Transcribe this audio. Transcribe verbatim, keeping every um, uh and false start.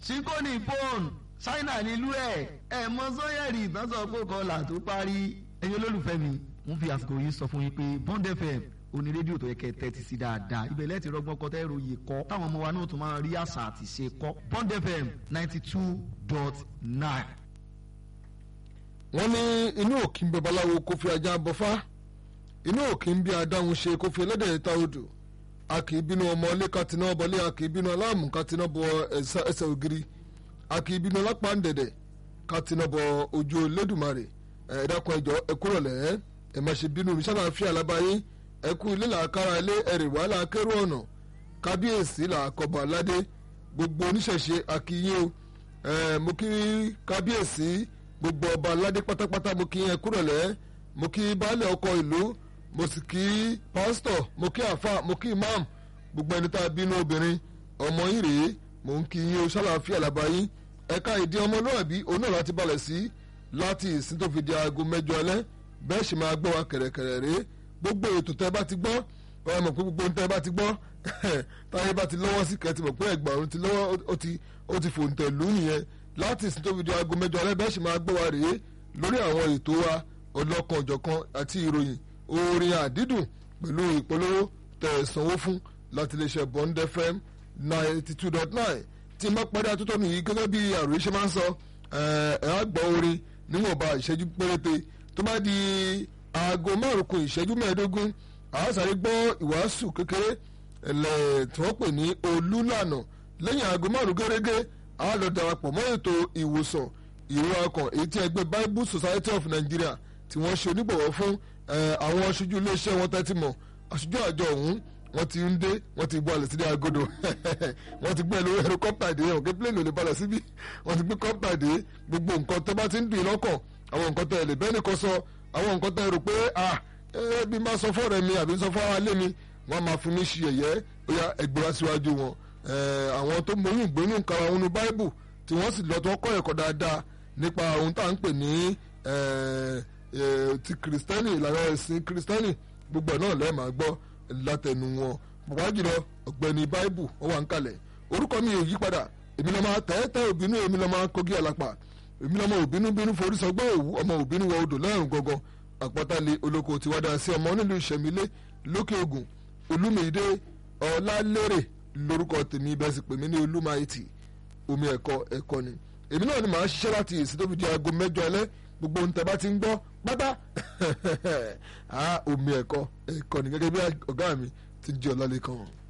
síkóní fóònù ṣáínà nílùú ẹ̀ ẹ̀ mọ sọ́yẹ̀rì ìtànsán pò kọlà tó parí ẹ̀yin olólùfẹ́ mi ń fi àsìkò yìí sọ fún yín pé Bond F M oní rédíò tó yẹ kẹ́ tẹ́tí sí dáadáa ibẹ̀ lẹ́ẹ̀tì rọgbọ́n kọ́ tẹ́ ìròyìn kọ́ táwọn ọmọ wa náà tún máa rí àṣà àti ṣe kọ́ Bond F M ninety two dot nine. wọ́n ní inú òkì ń bẹ babaláwo kó fi ajá bọ́fá inú òkì ń bí adáhùn ṣe kó fi ẹlẹ́dẹ̀ ta odò a kì í bínú ọmọ ilé katiná bọlé a kì í bínú aláàmù katiná bọ ẹsẹ̀ ògiri a kì í bínú lápá ń dẹ̀dẹ̀ katiná bọ ojú Olódùmarè ẹ̀ẹ́dàkùn ẹ̀jọ̀ ẹ̀kúrọ̀lẹ́ ẹ̀ má ṣe bínú ìṣàlàáfíà lábáyé ẹ̀kú ilé làákàrà ilé ẹ̀rìwá làákẹ́rù ọ̀nà kábíyèsí làákọ̀bọ̀ aládé gbogbo oníṣẹ̀ṣe akíyín o ẹ̀ mo kí kábíyèsí gbogbo ọba aládé pátápátá mo kí ẹ̀kúrọ̀lẹ́ mo kí baálẹ̀ ọkọ̀ ìlú mo sì kí pásítọ̀ mo kí àfà mo kí imam gbogbo ẹni tá a bínú obìnrin ọmọ yìí rèé mò ń kí yín o ṣàlàáfíà làbáyé ẹ̀ka ìdí ọmọlúwàbí òun náà láti balẹ̀ sí láti ìsìn tó fi di aago mẹ́jọ alẹ́ bẹ́ẹ̀ sì máa gbọ́ wa kẹ̀rẹ̀kẹ̀rẹ̀ rèé gbogbo ètò tẹ́ bá ti gbọ́ ọ̀rọ̀ mọ̀ pé gbogbo ohun tẹ́ bá ti gbọ́ táyé bá ti lọ́wọ́ sí kẹ́tì mọ̀ pé ẹgbàrún ti lọ́wọ́ ó ti fòǹtẹ̀ lù nìyẹn láti ìsìn tó fi di aago mẹ́jọ alẹ́ bẹ́ẹ̀ sì máa gbọ́ wa rèé lórí àwọn ètò wa ọlọ́kan ọ̀jọ̀kan àti ìròyìn orin àdídùn pẹ̀lú ìpolówó tẹ̀ sanwó fún láti iléeṣẹ́ Bond F M ninety two dot nine tí n bá parí àtúntò nìyí gẹ́gẹ́ bí àròyé ṣe máa ń sọ ẹ̀ á gbọ́ orin níwọ̀nba ìṣẹ́jú péréte tó bá di aago márùn-ún ìṣẹ́jú mẹ́ẹ̀ẹ́dógún àásàrí gbọ́ ìwàásù kékeré ẹ̀lẹ́ tí wọ́n pè ní olúlànà lẹ́yìn aago márùn-ún gẹ́gẹ́ a lọ darapọ̀ mọ́ ètò ìwòsàn ìró ọkàn èyí tí ẹgbẹ́ Bible Society of Nigeria tí wọ́n ṣe onígbọ̀wọ́ fún àwọn aṣojú iléeṣẹ́ wọn tẹ́tí mọ̀ aṣojú àjọ ọ̀hún wọ́n ti ń dé wọ́n ti gbọ́ àlẹ́ sílé agodo wọ́n ti gbé lórí helicopter dé ọ̀gẹ́ plane ò lè balẹ̀ síbí wọ́n ti gbé copter dé gbogbo nǹkan tó bá ti ń dùn lọ́kàn àwọn nǹkan tó ẹ̀ lè bẹ́ẹ̀ nìkan sọ àwọn nǹkan tó ẹ̀ rò pé ah ẹ bí máa sọ fọ́ọ̀rẹ́ mi àbí sọ fọ́ọ̀rẹ́ alẹ́ mi wọ́n máa fi mí ṣe ẹ̀yẹ́ ó yá ẹgbẹ́ wá síwájú wọn àwọn tó mọyún ìgbónú nǹkan àwọn onú báíbù tí wọ́n sì lọ tó kọ́ ẹ̀kọ́ dáadáa nípa ohun tá à ń pè ní ti kìrìsìtẹ́nì ìlànà ẹ̀sìn kìrìsìtẹ́nì gbogbo ẹ̀ náà lẹ́ẹ̀ máa gbọ́ látẹnu wọn bàbá jùlọ ọ̀gbẹ́ni báíbù ó wà ń kalẹ̀ orúkọ mi ò yí padà èmi lọ́ọ́ máa tẹ́tẹ́ òbínú èmi lọ́ọ́ máa kógi àlàpà èmi lọ́ọ́ máa òbínú bínú forí sọgbọ́n òwú ọmọ òbínú wọ odò lẹ́rùn gangan àpótálẹ̀ olóko tí wá dá sí ọmọ nílùú ìṣẹ̀mílẹ̀ lókè ògùn olúmídé ọlálérè lórúkọ tèmi bẹ́ẹ̀ sì pè mí ní olúmáìtì omi ẹ̀kọ́ ẹ̀kọ́ ni èmi náà ni màá ṣiṣẹ́ láti èsì tó fi di aago mẹ́jọ alẹ́ gbogbo ohun tẹ́ bá ti ń gbọ́ pátá omi ẹ̀kọ́ ẹ̀kọ́ ni gẹ́gẹ́ bí ọ̀gá mi ti jẹ́ ọlálẹ́kan.